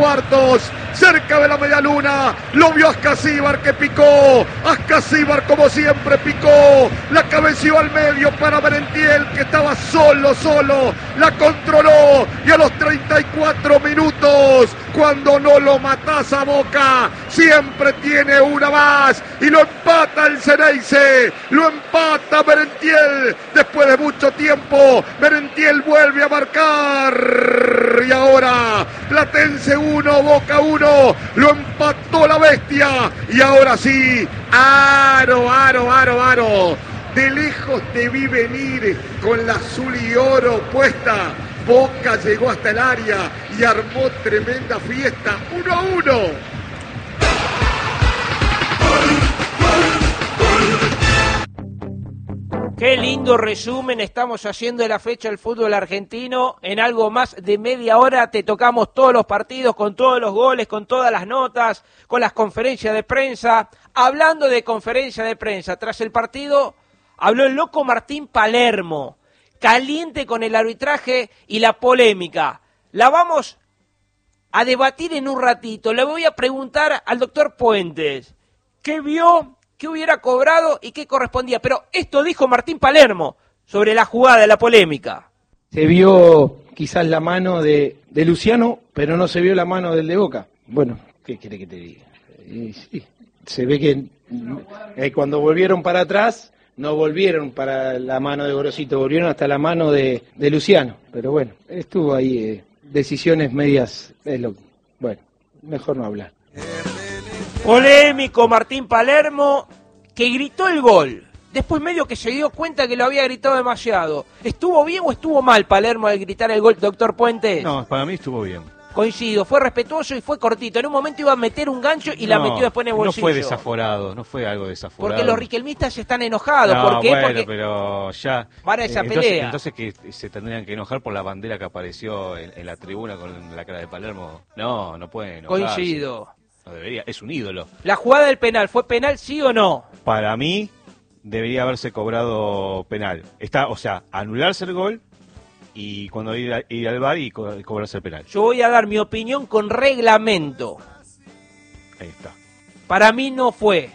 cuartos, cerca de la media luna, lo vio Ascasíbar que picó, Ascasíbar como siempre picó, la cabeció al medio para Merentiel que estaba solo, la controló y a los 34 minutos, cuando no lo matás a Boca, siempre tiene una más y lo empata el Ceneice, lo empata Merentiel, después de mucho tiempo, Merentiel vuelve a marcar y ahora Platense 1, Boca 1, lo empató la bestia y ahora sí, aro, de lejos te vi venir con la azul y oro puesta, Boca llegó hasta el área y armó tremenda fiesta, 1-1. Qué lindo resumen estamos haciendo de la fecha del fútbol argentino. En algo más de media hora te tocamos todos los partidos, con todos los goles, con todas las notas, con las conferencias de prensa. Hablando de conferencia de prensa, tras el partido habló el loco Martín Palermo, caliente con el arbitraje y la polémica. La vamos a debatir en un ratito. Le voy a preguntar al doctor Puentes, ¿qué vio? ¿Qué hubiera cobrado y qué correspondía? Pero esto dijo Martín Palermo sobre la jugada, la polémica. Se vio quizás la mano de Luciano, pero no se vio la mano del de Boca. Bueno, ¿qué quiere que te diga? Sí, se ve que cuando volvieron para atrás, no volvieron para la mano de Gorosito, volvieron hasta la mano de Luciano. Pero bueno, estuvo ahí decisiones medias. Bueno, mejor no hablar. Polémico Martín Palermo, que gritó el gol. Después medio que se dio cuenta que lo había gritado demasiado. ¿Estuvo bien o estuvo mal Palermo al gritar el gol, doctor Puentes? No, para mí estuvo bien. Coincido, fue respetuoso y fue cortito. En un momento iba a meter un gancho y la metió después en el bolsillo. No fue desaforado, no fue algo desaforado. Porque los riquelmistas están enojados. No, ¿por qué? bueno, porque pero ya van a esa pelea. Entonces que se tendrían que enojar por la bandera que apareció en la tribuna con la cara de Palermo. No pueden enojarse. Coincido. No debería, es un ídolo. ¿La jugada del penal fue penal, sí o no? Para mí debería haberse cobrado penal. Anularse el gol y cuando ir al VAR y cobrarse el penal. Yo voy a dar mi opinión con reglamento. Ahí está. Para mí no fue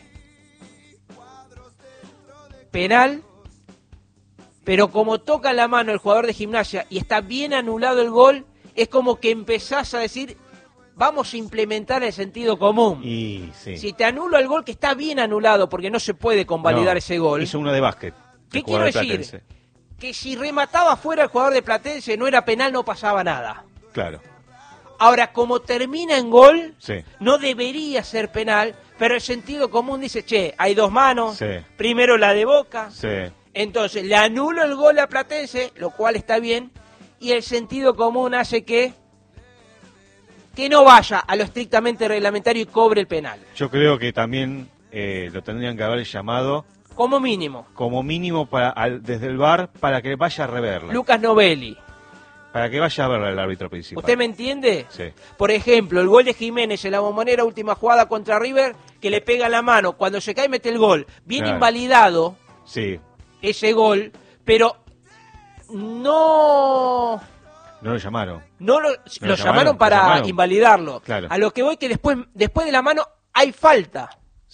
penal, pero como toca la mano el jugador de Gimnasia y está bien anulado el gol, es como que empezás a decir, vamos a implementar el sentido común. Y sí. Si te anulo el gol, que está bien anulado, porque no se puede convalidar ese gol. Hizo uno de básquet. ¿Qué quiero decir? Que si remataba fuera el jugador de Platense, no era penal, no pasaba nada. Claro. Ahora, como termina en gol, sí, no debería ser penal, pero el sentido común dice, hay dos manos, sí, primero la de Boca, sí, entonces le anulo el gol a Platense, lo cual está bien, y el sentido común hace que no vaya a lo estrictamente reglamentario y cobre el penal. Yo creo que también lo tendrían que haber llamado como mínimo desde el VAR para que vaya a reverla. Lucas Novelli. Para que vaya a verla el árbitro principal. ¿Usted me entiende? Sí. Por ejemplo, el gol de Jiménez en la Bombonera, última jugada contra River, que le pega la mano, cuando se cae mete el gol. Bien invalidado ese gol, pero no lo llamaron. Lo llamaron para invalidarlo. Claro. A lo que voy que después de la mano hay falta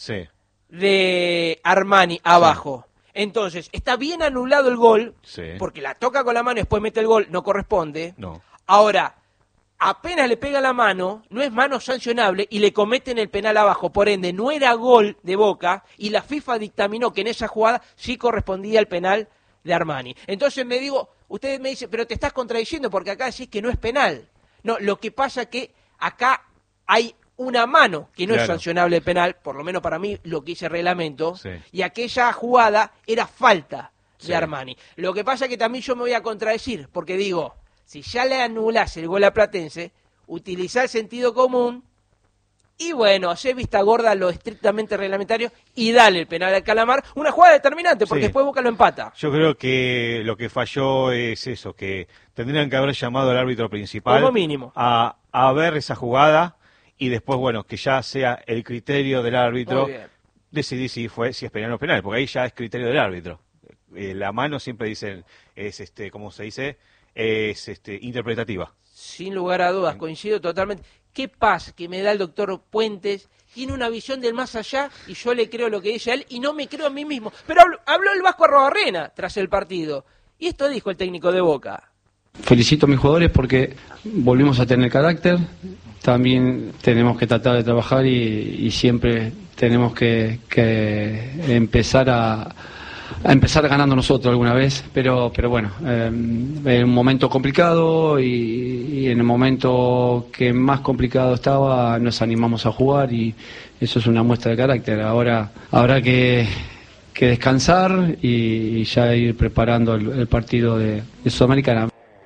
de Armani abajo. Entonces, está bien anulado el gol, porque la toca con la mano y después mete el gol, no corresponde. No. Ahora, apenas le pega la mano, no es mano sancionable y le cometen el penal abajo. Por ende, no era gol de Boca y la FIFA dictaminó que en esa jugada sí correspondía el penal de Armani. Entonces ustedes me dicen, pero te estás contradiciendo porque acá decís que no es penal. No, lo que pasa es que acá hay una mano que no es sancionable de penal, por lo menos para mí lo que dice el reglamento, y aquella jugada era falta de Armani. Lo que pasa es que también yo me voy a contradecir, porque digo, si ya le anulás el gol a Platense, utilizá el sentido común y bueno, hacer vista gorda lo estrictamente reglamentario y dale el penal al Calamar, una jugada determinante, porque después Boca lo empata. Yo creo que lo que falló es eso, que tendrían que haber llamado al árbitro principal como mínimo a ver esa jugada y después, bueno, que ya sea el criterio del árbitro decidir si es penal o no penal, porque ahí ya es criterio del árbitro. La mano siempre dicen, es ¿cómo se dice? Es interpretativa. Sin lugar a dudas, coincido totalmente. Qué paz que me da el doctor Puentes. Tiene una visión del más allá y yo le creo lo que dice él y no me creo a mí mismo. Pero habló el Vasco Arrobarrena tras el partido. Y esto dijo el técnico de Boca. Felicito a mis jugadores porque volvimos a tener carácter. También tenemos que tratar de trabajar y siempre tenemos que empezar a empezar ganando nosotros alguna vez, pero bueno, en un momento complicado y en el momento que más complicado estaba nos animamos a jugar y eso es una muestra de carácter. Ahora habrá que descansar y ya ir preparando el partido de Sudamericana.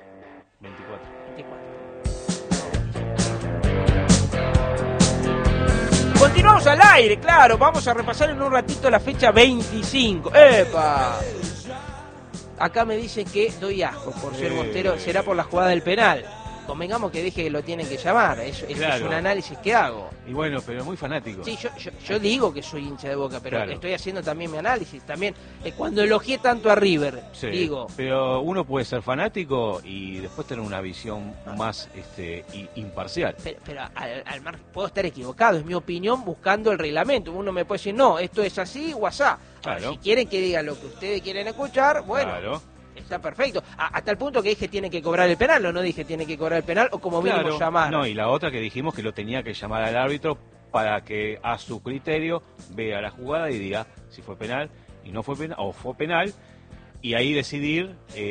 Continuamos al aire, claro, vamos a repasar en un ratito la fecha 25. ¡Epa! Acá me dicen que doy asco por ser Montero, será por la jugada del penal. Convengamos que dije que lo tienen que llamar, claro. Es un análisis que hago. Y bueno, pero muy fanático. Sí, yo digo que soy hincha de Boca, pero claro, estoy haciendo también mi análisis. También cuando elogié tanto a River, sí, digo... Pero uno puede ser fanático y después tener una visión más imparcial. Pero al margen, puedo estar equivocado, es mi opinión buscando el reglamento. Uno me puede decir, no, esto es así o asá. Claro. Ahora, si quieren que diga lo que ustedes quieren escuchar, bueno... Claro. Está perfecto. Hasta el punto que dije tiene que cobrar el penal, o no dije tiene que cobrar el penal, o como mínimo claro, llamar. No, y la otra que dijimos que lo tenía que llamar al árbitro para que a su criterio vea la jugada y diga si fue penal y no fue penal, o fue penal, y ahí decidir,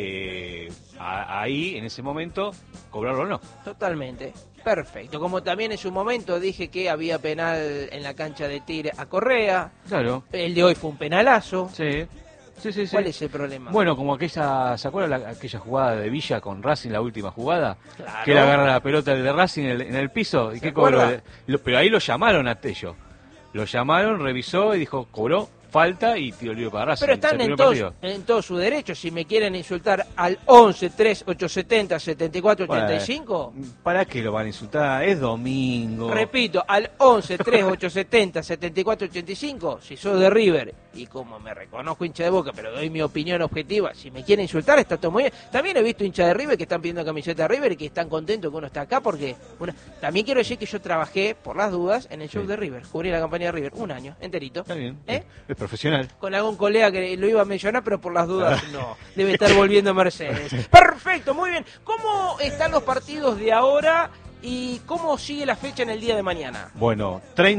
ahí en ese momento, cobrarlo o no. Totalmente. Perfecto. Como también en su momento dije que había penal en la cancha de Tigre a Correa. Claro. El de hoy fue un penalazo. Sí. Sí. ¿Cuál es el problema? Bueno, como aquella, ¿se acuerdan aquella jugada de Villa con Racing, la última jugada? Claro. Que le agarra la pelota de Racing en el piso. ¿Y qué cobró? Pero ahí lo llamaron a Tello. Lo llamaron, revisó y dijo, cobró falta y tiro libre para Racing. Pero están en todo su derecho. Si me quieren insultar al 11 3 870 74 85. ¿Para qué lo van a insultar? Es domingo. Repito, al 11 3 870 74 85. Si soy de River y como me reconozco hincha de Boca, pero doy mi opinión objetiva, si me quieren insultar está todo muy bien. También he visto hinchas de River que están pidiendo camiseta de River y que están contentos que uno está acá porque... También quiero decir que yo trabajé, por las dudas, en el show de River. Cubrí la campaña de River un año, enterito. Está bien. Es profesional. Con algún colega que lo iba a mencionar, pero por las dudas no. Debe estar volviendo Mercedes. Perfecto, muy bien. ¿Cómo están los partidos de ahora y cómo sigue la fecha en el día de mañana? Bueno,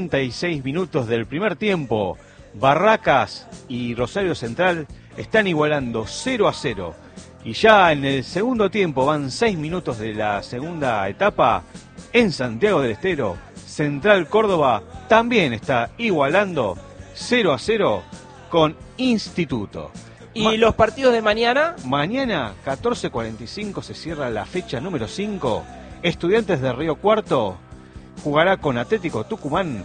36 minutos del primer tiempo. Barracas y Rosario Central están igualando 0-0. Y ya en el segundo tiempo, van 6 minutos de la segunda etapa, en Santiago del Estero, Central Córdoba también está igualando 0-0 con Instituto. ¿Y los partidos de mañana? Mañana, 14:45, se cierra la fecha número 5. Estudiantes de Río Cuarto jugará con Atlético Tucumán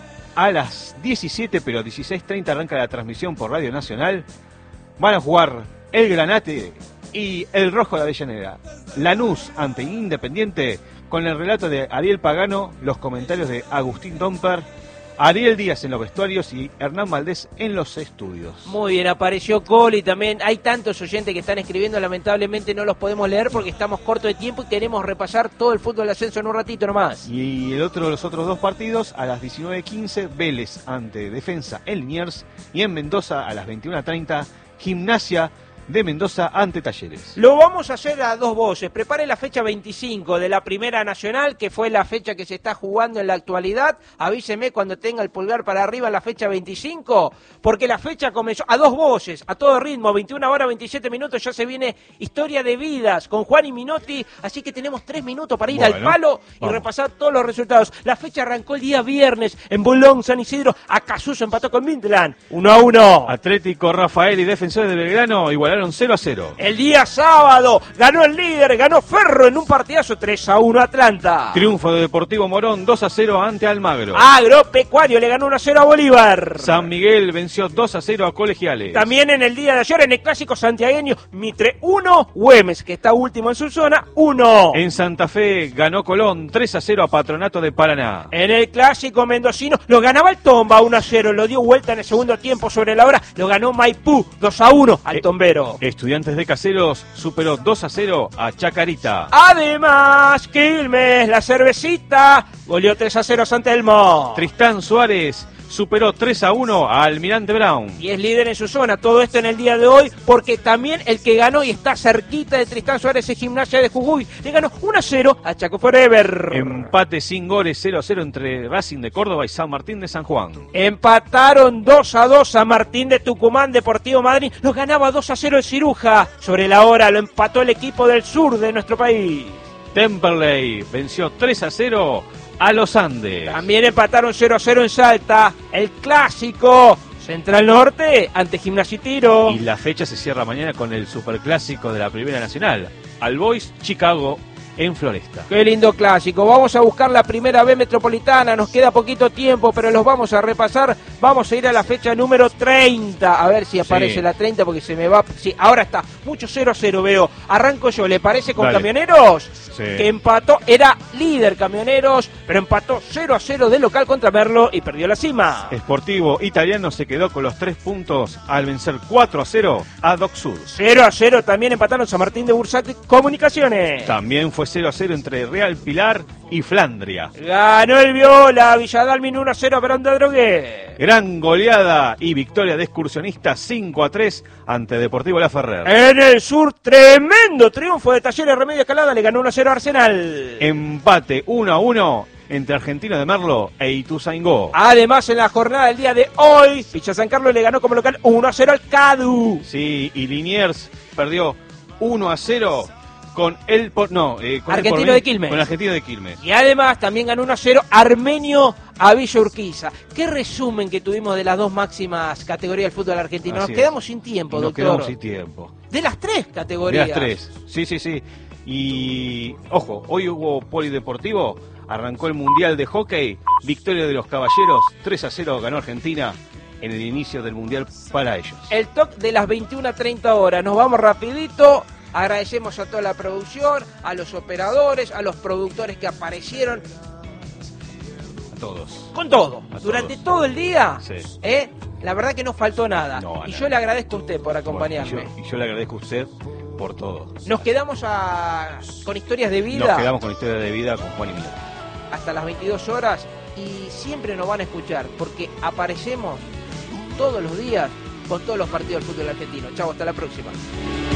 a las 17, pero 16:30 arranca la transmisión por Radio Nacional. Van a jugar el Granate y el Rojo de Avellaneda. Lanús ante Independiente, con el relato de Ariel Pagano, los comentarios de Agustín Domper, Ariel Díaz en los vestuarios y Hernán Valdés en los estudios. Muy bien, apareció Coli también. Hay tantos oyentes que están escribiendo, lamentablemente no los podemos leer porque estamos cortos de tiempo y queremos repasar todo el fútbol de ascenso en un ratito nomás. Y los otros dos partidos, a las 19:15, Vélez ante Defensa en Liniers, y en Mendoza a las 21:30, Gimnasia de Mendoza ante Talleres. Lo vamos a hacer a dos voces. Prepare la fecha 25 de la Primera Nacional, que fue la fecha que se está jugando en la actualidad. Avíseme cuando tenga el pulgar para arriba la fecha 25, porque la fecha comenzó a dos voces, a todo ritmo, 21 horas 27 minutos, ya se viene Historia de Vidas con Juan y Minotti, así que tenemos 3 minutos para ir al palo y repasar todos los resultados. La fecha arrancó el día viernes en Bolón, San Isidro. Acasuso empató con Midland, 1-1. Atlético Rafael y Defensores de Belgrano igualaron 0-0. El día sábado ganó el líder, ganó Ferro en un partidazo, 3-1 Atlanta. Triunfo de Deportivo Morón 2-0 ante Almagro. Agropecuario le ganó 1-0 a Bolívar. San Miguel venció 2-0 a Colegiales. También en el día de ayer en el clásico santiagueño, Mitre 1, Güemes, que está último en su zona, 1. En Santa Fe ganó Colón 3-0 a Patronato de Paraná. En el clásico mendocino lo ganaba el Tomba 1-0, lo dio vuelta en el segundo tiempo sobre la hora, lo ganó Maipú 2-1 al Tombero. 0. Estudiantes de Caseros superó 2-0 a Chacarita. Además, Quilmes, la cervecita, goleó 3-0 a San Telmo. Tristán Suárez superó 3-1 a Almirante Brown. Y es líder en su zona. Todo esto en el día de hoy, porque también el que ganó y está cerquita de Tristán Suárez es Gimnasia de Jujuy. Le ganó 1-0 a Chaco Forever. Empate sin goles 0-0 entre Racing de Córdoba y San Martín de San Juan. Empataron 2-2 San Martín de Tucumán, Deportivo Madrid. Los ganaba 2-0 el Ciruja. Sobre la hora lo empató el equipo del sur de nuestro país. Temperley venció 3-0 a los Andes. También empataron 0-0 en Salta. El clásico Central Norte ante Gimnasia y Tiro. Y la fecha se cierra mañana con el superclásico de la Primera Nacional. All Boys Chicago en Floresta. Qué lindo clásico. Vamos a buscar la primera B metropolitana. Nos queda poquito tiempo, pero los vamos a repasar. Vamos a ir a la fecha número 30. A ver si aparece la 30, porque se me va. Sí, ahora está. Mucho 0-0 veo. Arranco yo. ¿Le parece con Camioneros? Sí. Que empató. Era líder Camioneros, pero empató 0-0 de local contra Merlo y perdió la cima. Sportivo Italiano se quedó con los 3 puntos al vencer 4-0 a Doc Sud. 0-0 también empataron San Martín de Bursati Comunicaciones. También fue 0-0 entre Real Pilar y Flandria. Ganó el Viola, Villadalmin 1-0 a Verón de Drogué. Gran goleada y victoria de Excursionistas 5-3 ante Deportivo La Ferrer. En el sur, tremendo triunfo de Talleres Remedio Escalada, le ganó 1-0 a Arsenal. Empate 1-1 entre Argentino de Merlo e Ituzaingó. Además, en la jornada del día de hoy, Villa San Carlos le ganó como local 1-0 al Cadu. Sí, y Liniers perdió 1-0 con el Argentino de Quilmes. Con Argentino de Quilmes. Y además también ganó 1-0 Armenio a Villa Urquiza. Qué resumen que tuvimos de las dos máximas categorías del fútbol argentino. Así Nos quedamos sin tiempo, Nos doctor. quedamos sin tiempo. De las tres categorías. De las tres. Sí. Y, ojo, hoy hubo polideportivo. Arrancó el Mundial de Hockey. Victoria de los Caballeros. 3-0 ganó Argentina en el inicio del Mundial para ellos. El top de las 21:30 horas. Nos vamos rapidito. Agradecemos a toda la producción, a los operadores, a los productores que aparecieron. A todos. Con todo. A Durante todos. todo el día. Sí. La verdad que no faltó nada. No, y nada. yo le agradezco a usted por acompañarme. Bueno, y yo le agradezco a usted por todo. Nos quedamos con historias de vida. Nos quedamos con historia de vida con Juan y Miguel. Hasta las 22 horas. Y siempre nos van a escuchar. Porque aparecemos todos los días con todos los partidos del fútbol argentino. Chau, hasta la próxima.